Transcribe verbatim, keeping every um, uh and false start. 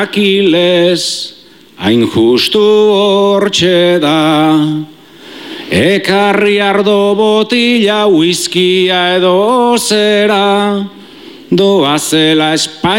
Aquiles, hain justu hortxe da, ekarri ardo botila, whiskia edo zera, doazela Espainia.